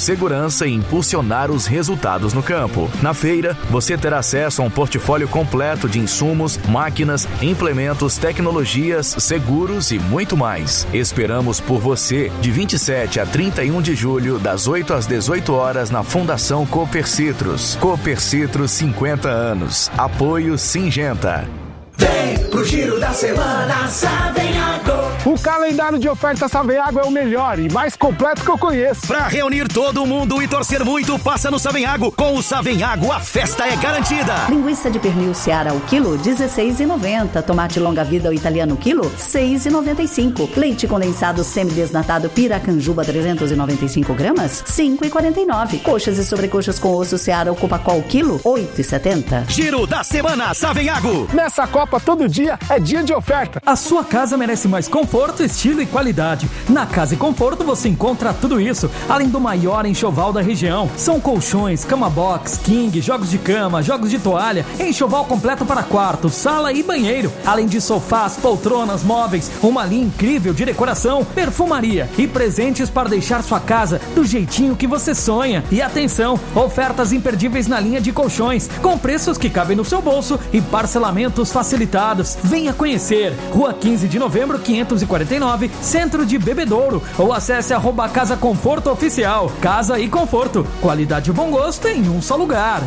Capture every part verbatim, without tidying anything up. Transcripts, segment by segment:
segurança e impulsionar os resultados no campo. Na feira, você terá acesso a um portfólio completo de insumos, máquinas, implementos, tecnologias, seguros e muito mais. Esperamos por você de vinte e sete a trinta e um de julho, das oito às dezoito horas, na Fundação Cooper Citrus. Cooper Citrus, cinquenta anos. Apoio Singenta. Vem pro Giro da Semana Savenhago. O calendário de ofertas Savenhago é o melhor e mais completo que eu conheço. Pra reunir todo mundo e torcer muito, passa no Savenhago. Com o Savenhago, a festa é garantida. Linguiça de pernil Seara ao quilo, dezesseis reais e noventa centavos. Tomate longa-vida italiano quilo, seis reais e noventa e cinco centavos. Leite condensado semidesnatado Piracanjuba trezentos e noventa e cinco gramas, cinco reais e quarenta e nove centavos. Coxas e sobrecoxas com osso Seara ou Copacol quilo, oito reais e setenta centavos. Giro da Semana Savenhago. Nessa Copa, todo dia é dia de oferta. A sua casa merece mais conforto, estilo e qualidade. Na Casa e Conforto você encontra tudo isso, além do maior enxoval da região. São colchões, cama box, king, jogos de cama, jogos de toalha, enxoval completo para quarto, sala e banheiro. Além de sofás, poltronas, móveis, uma linha incrível de decoração, perfumaria e presentes para deixar sua casa do jeitinho que você sonha. E atenção, ofertas imperdíveis na linha de colchões, com preços que cabem no seu bolso e parcelamentos facilitados. Venha conhecer. Rua quinze de novembro, quinhentos e quarenta e nove, Centro de Bebedouro, ou acesse arroba Casa Conforto Oficial. Casa e Conforto, qualidade e bom gosto em um só lugar.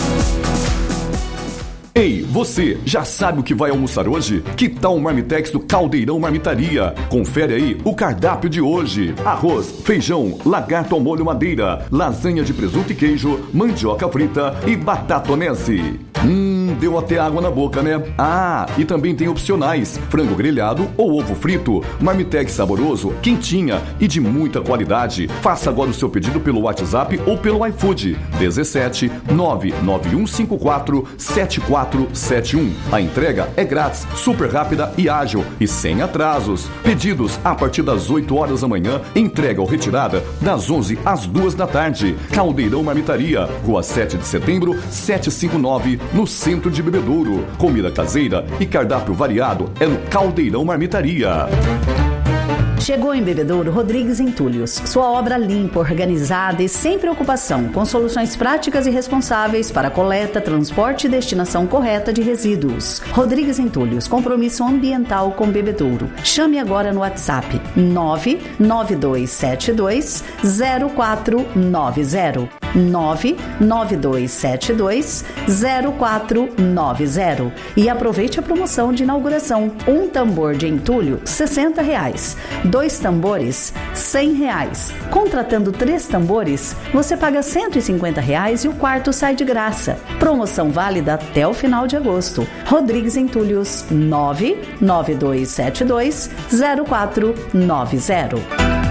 Ei, você já sabe o que vai almoçar hoje? Que tal um Marmitex do Caldeirão Marmitaria? Confere aí o cardápio de hoje: arroz, feijão, lagarto ao molho madeira, lasanha de presunto e queijo, mandioca frita e batatonese. Hum, deu até água na boca, né? Ah, e também tem opcionais: frango grelhado ou ovo frito. Marmitex saboroso, quentinha e de muita qualidade. Faça agora o seu pedido pelo WhatsApp ou pelo iFood. dezessete nove nove um cinco quatro sete quatro sete um. A entrega é grátis, super rápida e ágil e sem atrasos. Pedidos a partir das oito horas da manhã, entrega ou retirada das onze às duas da tarde. Caldeirão Marmitaria, Rua sete de setembro, setecentos e cinquenta e nove, no centro de Bebedouro. Comida caseira e cardápio variado é no Caldeirão Marmitaria. Chegou em Bebedouro Rodrigues Entulhos. Sua obra limpa, organizada e sem preocupação, com soluções práticas e responsáveis para coleta, transporte e destinação correta de resíduos. Rodrigues Entulhos, compromisso ambiental com Bebedouro. Chame agora no WhatsApp nove nove dois sete dois zero quatro nove zero. nove nove dois sete dois zero quatro nove zero e aproveite a promoção de inauguração. Um tambor de entulho, sessenta reais. Dois tambores, cem reais. Contratando três tambores, você paga cento e cinquenta reais e o quarto sai de graça. Promoção válida até o final de agosto. Rodrigues Entulhos, nove nove dois sete dois zero quatro nove zero.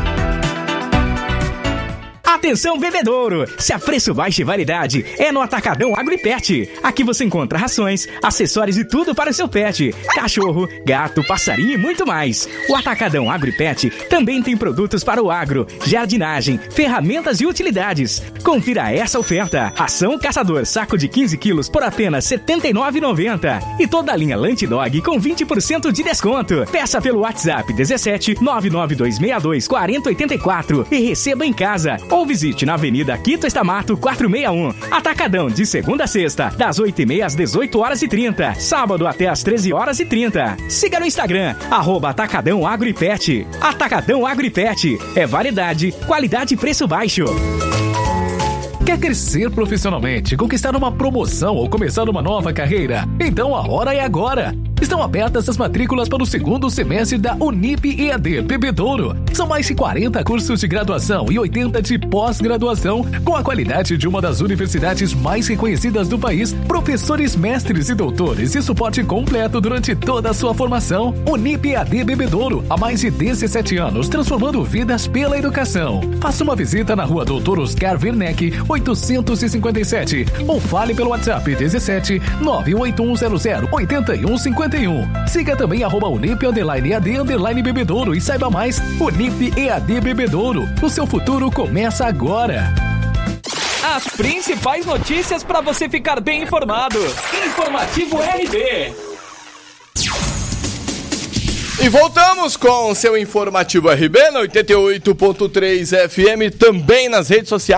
Atenção, bebedouro! Se a preço baixo e variedade é no Atacadão Agro e Pet. Aqui você encontra rações, acessórios e tudo para o seu pet. Cachorro, gato, passarinho e muito mais. O Atacadão Agro e Pet também tem produtos para o agro, jardinagem, ferramentas e utilidades. Confira essa oferta. Ração Caçador, saco de quinze quilos por apenas setenta e nove reais e noventa centavos. E toda a linha Lunch Dog com vinte por cento de desconto. Peça pelo WhatsApp dezessete nove nove dois seis dois quatro zero oito quatro e receba em casa. Ou visite na Avenida Quito Estamato quatrocentos e sessenta e um. Atacadão de segunda a sexta, das oito e meia às dezoito horas e trinta. Sábado até às treze horas e trinta. Siga no Instagram, arroba Atacadão Agro e Pet. Atacadão Agro e Pet. É variedade, qualidade e preço baixo. Quer crescer profissionalmente, conquistar uma promoção ou começar uma nova carreira? Então a hora é agora! Estão abertas as matrículas para o segundo semestre da Unip E A D Bebedouro. São mais de quarenta cursos de graduação e oitenta de pós-graduação, com a qualidade de uma das universidades mais reconhecidas do país, professores, mestres e doutores e suporte completo durante toda a sua formação. Unip E A D Bebedouro, há mais de dezessete anos, transformando vidas pela educação. Faça uma visita na rua Doutor Oscar Werneck, oitocentos e cinquenta e sete, ou fale pelo WhatsApp dezessete nove oito um zero zero oito um cinco um. Siga também arroba Unip underline E A D underline Bebedouro e saiba mais. Unip E A D Bebedouro. O seu futuro começa agora. As principais notícias para você ficar bem informado. Informativo R B. E voltamos com o seu Informativo R B na oitenta e oito ponto três F M, também nas redes sociais.